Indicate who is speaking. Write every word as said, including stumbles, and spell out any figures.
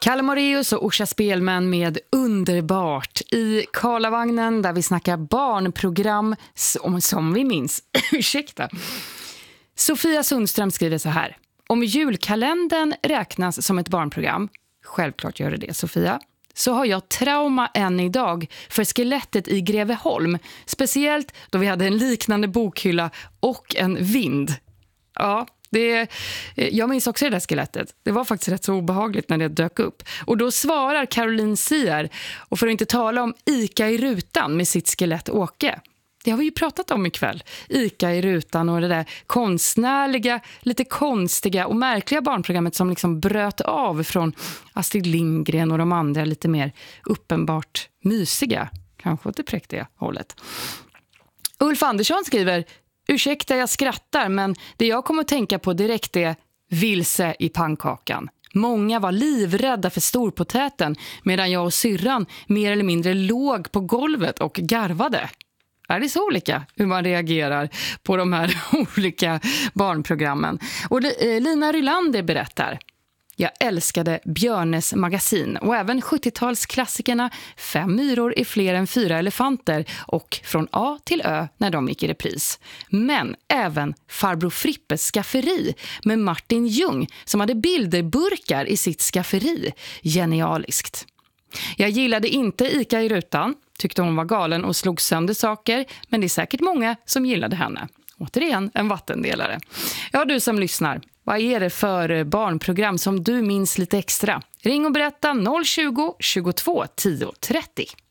Speaker 1: Kalle Moraeus och Orsa Spelman med Underbart i Karlavagnen där vi snackar barnprogram som, som vi minns. Ursäkta. Sofia Sundström skriver så här. Om julkalendern räknas som ett barnprogram, självklart gör det det Sofia, så har jag trauma än idag för skelettet i Greveholm. Speciellt då vi hade en liknande bokhylla och en vind. Ja, det, jag minns också det där skelettet. Det var faktiskt rätt så obehagligt när det dök upp. Och då svarar Caroline Sier, och för att inte tala om Ica i rutan med sitt skelett Åke. Det har vi ju pratat om ikväll. Ica i rutan och det där konstnärliga, lite konstiga och märkliga barnprogrammet som liksom bröt av från Astrid Lindgren och de andra lite mer uppenbart mysiga, kanske åt det präktiga hållet. Ulf Andersson skriver, ursäkta jag skrattar men det jag kommer att tänka på direkt är vilse i pannkakan. Många var livrädda för storpotäten medan jag och syrran mer eller mindre låg på golvet och garvade. Är det så olika hur man reagerar på de här olika barnprogrammen? Och Lina Rylander berättar. Jag älskade Björnes magasin och även sjuttiotalsklassikerna Fem myror är fler än fyra elefanter och Från A till Ö när de gick i repris. Men även Farbror Frippes skafferi med Martin Ljung som hade bilderburkar i sitt skafferi. Genialiskt. Jag gillade inte Ica i rutan, tyckte hon var galen och slog sönder saker, men det är säkert många som gillade henne. Återigen en vattendelare. Ja, du som lyssnar, vad är det för barnprogram som du minns lite extra? Ring och berätta noll tjugo, tjugotvå, tio trettio.